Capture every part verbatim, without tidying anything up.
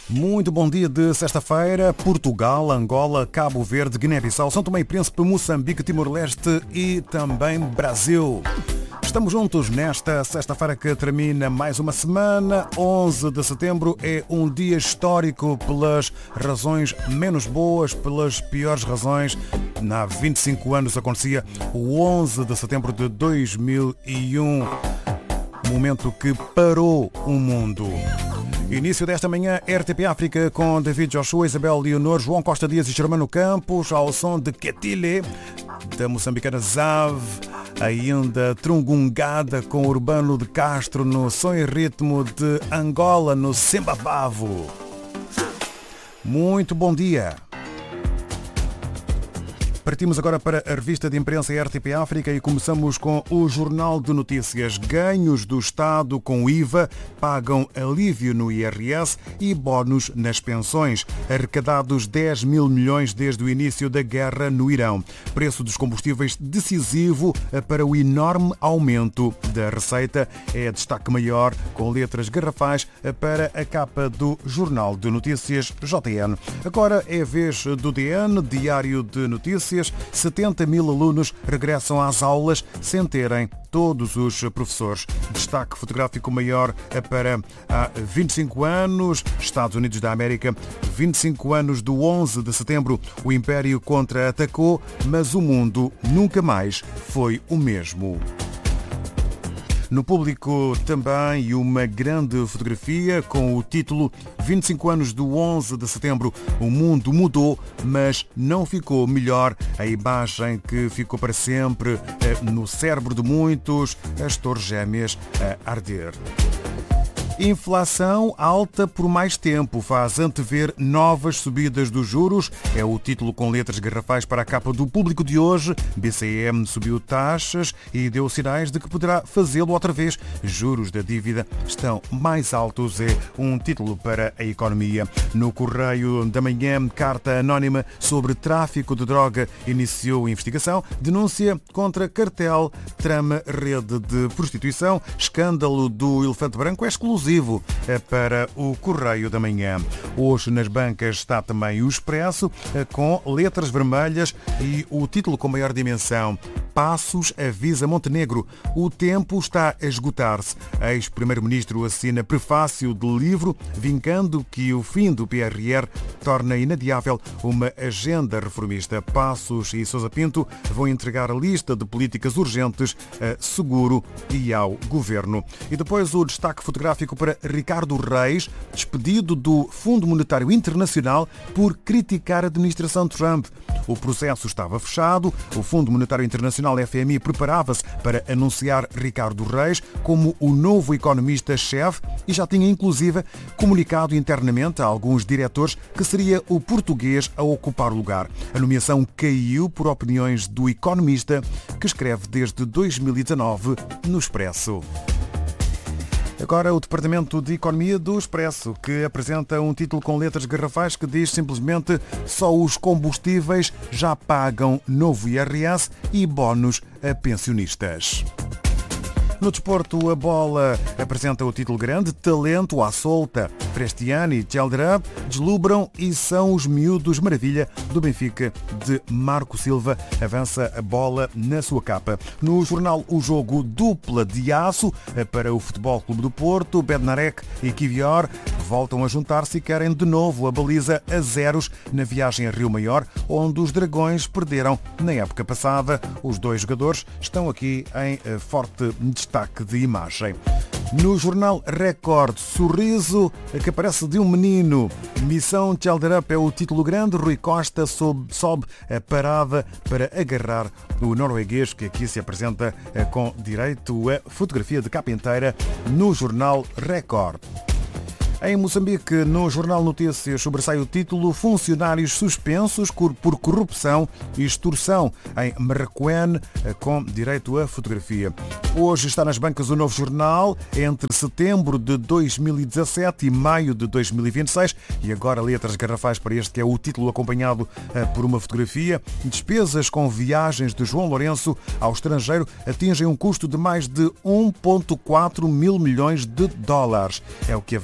Muito bom dia de sexta-feira. Portugal, Angola, Cabo Verde, Guiné-Bissau, São Tomé e Príncipe, Moçambique, Timor-Leste e também Brasil. Estamos juntos nesta sexta-feira que termina mais uma semana. onze de setembro é um dia histórico pelas razões menos boas, pelas piores razões. Há vinte e cinco anos acontecia o onze de setembro de dois mil e um, momento que parou o mundo. Início desta manhã, R T P África com David Joshua, Isabel Leonor, João Costa Dias e Germano Campos, ao som de Ketile, da moçambicana Zav, ainda Trungungada com Urbano de Castro no som e ritmo de Angola no Sembabavo. Muito bom dia. Partimos agora para a revista de imprensa R T P África e começamos com o Jornal de Notícias. Ganhos do Estado com I V A pagam alívio no I R S e bónus nas pensões. Arrecadados dez mil milhões desde o início da guerra no Irão. Preço dos combustíveis decisivo para o enorme aumento da receita. É destaque maior com letras garrafais para a capa do Jornal de Notícias J N. Agora é a vez do D N, Diário de Notícias. setenta mil alunos regressam às aulas sem terem todos os professores. Destaque fotográfico maior para há vinte e cinco anos, Estados Unidos da América, vinte e cinco anos do onze de setembro, o Império contra-atacou, mas o mundo nunca mais foi o mesmo. No Público também uma grande fotografia com o título vinte e cinco anos do onze de setembro. O mundo mudou, mas não ficou melhor. A imagem que ficou para sempre no cérebro de muitos, as Torres Gêmeas a arder. Inflação alta por mais tempo faz antever novas subidas dos juros. É o título com letras garrafais para a capa do Público de hoje. B C E subiu taxas e deu sinais de que poderá fazê-lo outra vez. Juros da dívida estão mais altos. É um título para a economia. No Correio da Manhã, carta anónima sobre tráfico de droga iniciou investigação. Denúncia contra cartel, trama rede de prostituição. Escândalo do Elefante Branco é exclusivo para o Correio da Manhã. Hoje nas bancas está também o Expresso com letras vermelhas e o título com maior dimensão. Passos avisa Montenegro. O tempo está a esgotar-se. Ex-primeiro-ministro assina prefácio de livro vincando que o fim do P R R torna inadiável uma agenda reformista. Passos e Sousa Pinto vão entregar a lista de políticas urgentes a Seguro e ao Governo. E depois o destaque fotográfico para Ricardo Reis, despedido do Fundo Monetário Internacional por criticar a administração Trump. O processo estava fechado, o Fundo Monetário Internacional F M I preparava-se para anunciar Ricardo Reis como o novo economista-chefe e já tinha inclusive comunicado internamente a alguns diretores que seria o português a ocupar o lugar. A nomeação caiu por opiniões do economista que escreve desde dois mil e dezanove no Expresso. Agora o Departamento de Economia do Expresso, que apresenta um título com letras garrafais que diz simplesmente só os combustíveis já pagam novo I R S e bónus a pensionistas. No desporto, a Bola apresenta o título grande, Talento à solta. Prestiani e Tchelderup deslubram e são os miúdos maravilha do Benfica de Marco Silva. Avança a Bola na sua capa. No jornal, o jogo dupla de aço para o Futebol Clube do Porto. Bednarek e Kivior voltam a juntar-se e querem de novo a baliza a zeros na viagem a Rio Maior, onde os Dragões perderam na época passada. Os dois jogadores estão aqui em forte destaque de imagem. No jornal Record, sorriso que aparece de um menino. Missão Tchelderup é o título grande. Rui Costa sobe, sobe a parada para agarrar o norueguês, que aqui se apresenta com direito a fotografia de capa inteira no jornal Record. Em Moçambique, no Jornal Notícias, sobressai o título Funcionários suspensos por corrupção e extorsão em Marraquém, com direito a fotografia. Hoje está nas bancas o novo jornal, entre setembro de dois mil e dezassete e maio de dois mil e vinte e seis, e agora letras garrafais para este que é o título acompanhado por uma fotografia. Despesas com viagens de João Lourenço ao estrangeiro atingem um custo de mais de um vírgula quatro mil milhões de dólares. É o que avança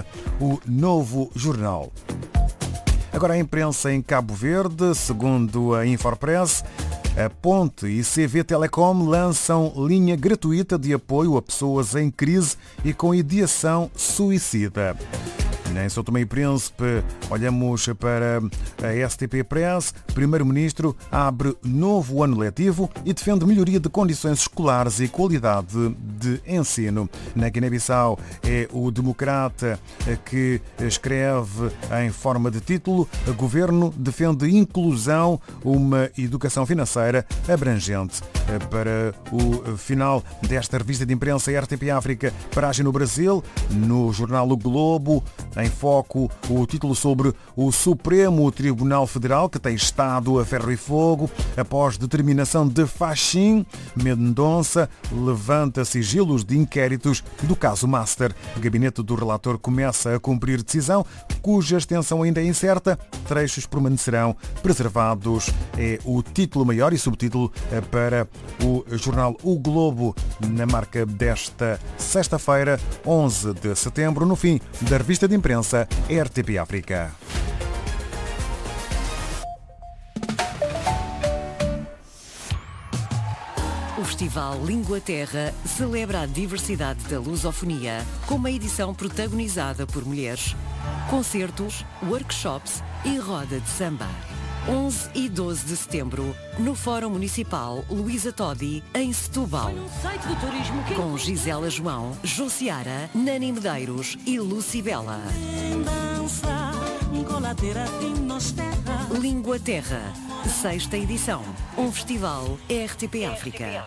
o Novo Jornal. Agora a imprensa em Cabo Verde, segundo a Infopress, a Ponte e C V Telecom lançam linha gratuita de apoio a pessoas em crise e com ideação suicida. Em São Tomé e Príncipe, olhamos para a S T P Press. Primeiro-Ministro abre novo ano letivo e defende melhoria de condições escolares e qualidade de ensino. Na Guiné-Bissau é o Democrata que escreve em forma de título: Governo defende inclusão, uma educação financeira abrangente. Para o final desta revista de imprensa R T P África, paragem no Brasil, no jornal O Globo, em foco o título sobre o Supremo Tribunal Federal, que tem estado a ferro e fogo após determinação de Fachin. Mendonça levanta sigilos de inquéritos do caso Master. O gabinete do relator começa a cumprir decisão, cuja extensão ainda é incerta. Trechos permanecerão preservados. É o título maior e subtítulo para o jornal O Globo, na marca desta sexta-feira, onze de setembro, no fim da revista de imprensa R T P África. O Festival Língua Terra celebra a diversidade da lusofonia com uma edição protagonizada por mulheres. Concertos, workshops e roda de samba. onze e doze de setembro, no Fórum Municipal Luísa Todi, em Setúbal. Com Gisela João, Josiara, Nani Medeiros e Lucibela. Língua Terra, sexta edição. Um festival R T P África.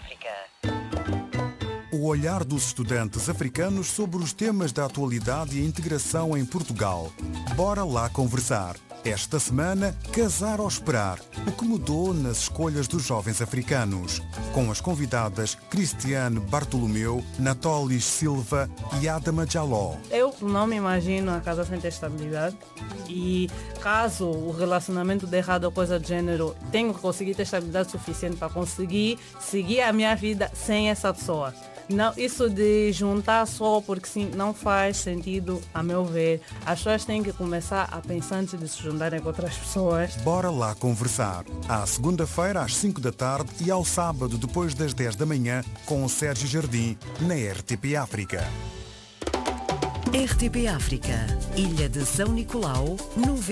O olhar dos estudantes africanos sobre os temas da atualidade e a integração em Portugal. Bora lá conversar. Esta semana, Casar ou Esperar, o que mudou nas escolhas dos jovens africanos. Com as convidadas Cristiane Bartolomeu, Natolis Silva e Adama Jaló. Eu não me imagino a casa sem ter estabilidade e caso o relacionamento dê errado ou coisa do gênero, tenho que conseguir ter estabilidade suficiente para conseguir seguir a minha vida sem essa pessoa. Não, isso de juntar só porque sim, não faz sentido, a meu ver. As pessoas têm que começar a pensar antes de se juntarem com outras pessoas. Bora lá conversar. À segunda-feira, às cinco da tarde e ao sábado, depois das dez da manhã, com o Sérgio Jardim, na R T P África. R T P África, Ilha de São Nicolau, noventa.